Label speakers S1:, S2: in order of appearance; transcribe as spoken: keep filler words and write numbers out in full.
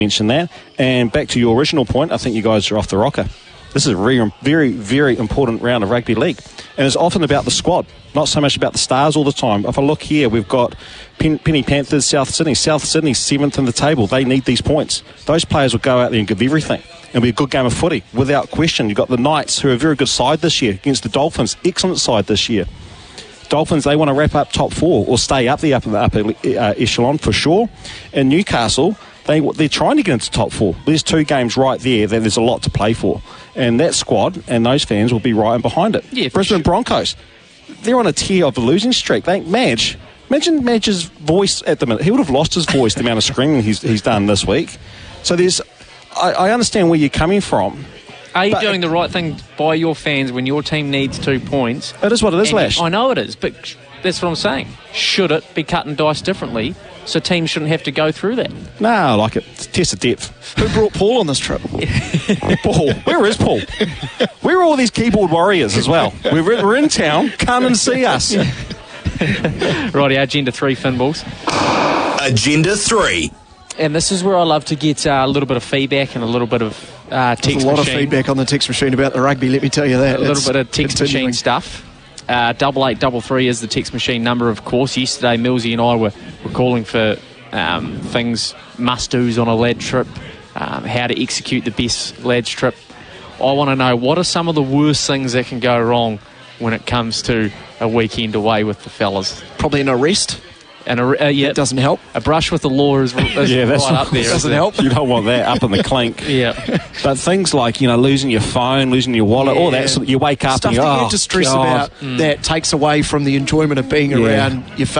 S1: mention that. And back to your original point, I think you guys are off the rocker. This is a very, very, very important round of rugby league. And it's often about the squad, not so much about the stars all the time. If I look here, we've got Pen- Penny Panthers, South Sydney. South Sydney, seventh in the table. They need these points. Those players will go out there and give everything. It'll be a good game of footy, without question. You've got the Knights, who are a very good side this year, against the Dolphins. Excellent side this year. Dolphins, they want to wrap up top four or stay up the upper, the upper uh, echelon for sure. And Newcastle, they, they're trying to get into top four. There's two games right there that there's a lot to play for. And that squad and those fans will be right in behind it.
S2: Yeah,
S1: Brisbane
S2: sure.
S1: Broncos, they're on a tear of a losing streak. They, Madge, imagine Madge's voice at the minute. He would have lost his voice the amount of screaming he's, he's done this week. So there's, I, I understand where you're coming from.
S2: Are you
S1: but
S2: doing the right thing by your fans when your team needs two points?
S1: It is what it is,
S2: And
S1: Lash.
S2: I know it is, but sh- that's what I'm saying. Should it be cut and diced differently so teams shouldn't have to go through that?
S1: No, I like it. It's a test of depth.
S3: Who brought Paul on this trip?
S1: Paul. Where is Paul? Where are all these keyboard warriors as well? We're, we're in town. Come and see us.
S2: Righty, Agenda three, Finballs.
S4: Agenda three.
S2: And this is where I love to get uh, a little bit of feedback and a little bit of uh, text
S3: There's a lot
S2: machine.
S3: of feedback on the text machine about the rugby, let me tell you that.
S2: A little
S3: It's
S2: bit of text
S3: continuing.
S2: machine stuff. Uh, double eight double three is the text machine number, of course. Yesterday, Millsy and I were, were calling for um, things, must-dos on a lad trip, um, how to execute the best lads trip. I want to know, what are some of the worst things that can go wrong when it comes to a weekend away with the fellas?
S3: Probably an arrest.
S2: And a, uh, yeah,
S3: It doesn't help.
S2: a brush with the law is, is
S1: Yeah, that's
S2: right up there.
S3: doesn't
S2: isn't it?
S3: help.
S1: You don't want that up in the clink.
S2: Yeah.
S1: But things like, you know, losing your phone, losing your wallet, all that, sort of, you wake up
S3: Stuff
S1: and you
S3: that
S1: go,
S3: you
S1: oh,
S3: have to stress
S1: God.
S3: about that takes away from the enjoyment of being
S1: Yeah.
S3: around your